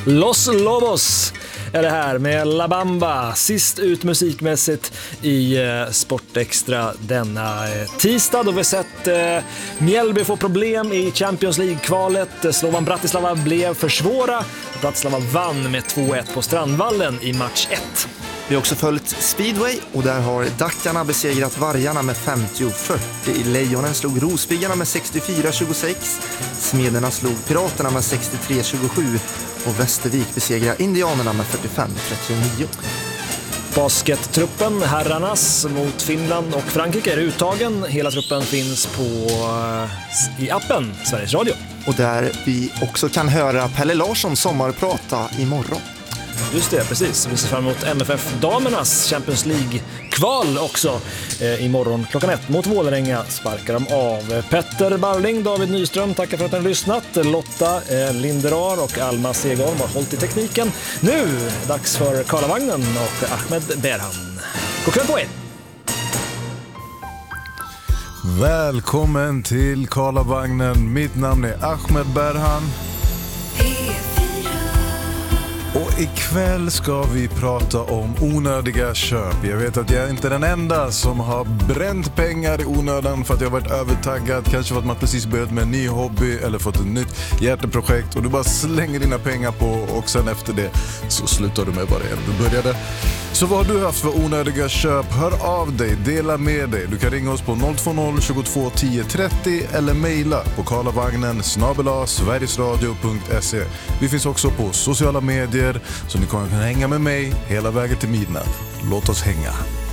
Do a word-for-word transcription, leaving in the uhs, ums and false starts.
Los Lobos är det här med La Bamba, sist ut musikmässigt i eh, Sportextra denna eh, tisdag, då vi sett eh, Mjällby få problem i Champions League-kvalet. Slovan Bratislava blev för svåra. Bratislava vann med två ett på Strandvallen i match ett. Vi har också följt Speedway och där har Dackarna besegrat Vargarna med femtio fyrtio. Lejonen slog Rosbyggarna med sextiofyra tjugosex. Smederna slog Piraterna med sextiotre tjugosju och Västervik besegrade Indianerna med fyrtiofem trettionio. Baskettruppen, herrarnas mot Finland och Frankrike är uttagen. Hela truppen finns på i appen Sveriges Radio. Och där vi också kan höra Pelle Larsson sommarprata imorgon. Just det, precis. Vi ser fram emot M F F-damernas Champions League-kval också. Eh, imorgon klockan ett mot Vålerenga sparkar de av. Petter Barling, David Nyström, tackar för att ni har lyssnat. Lotta eh, Linderar och Alma Segarm har hållit i tekniken. Nu dags för Karlavagnen och Ahmed Berhan. God kväll på er! Välkommen till Karlavagnen. Mitt namn är Ahmed Berhan. Och ikväll ska vi prata om onödiga köp. Jag vet att jag är inte den enda som har bränt pengar i onödan för att jag har varit övertaggad. Kanske för att man precis börjat med en ny hobby eller fått ett nytt hjärteprojekt. Och du bara slänger dina pengar på och sen efter det så slutar du med vad det är du började. Så vad har du haft för onödiga köp? Hör av dig, dela med dig. Du kan ringa oss på noll två noll tjugotvå tio trettio eller mejla på karlavagnen snabel-a sverigesradio punkt se. Vi finns också på sociala medier så ni kommer kunna hänga med mig hela vägen till midnatt. Låt oss hänga.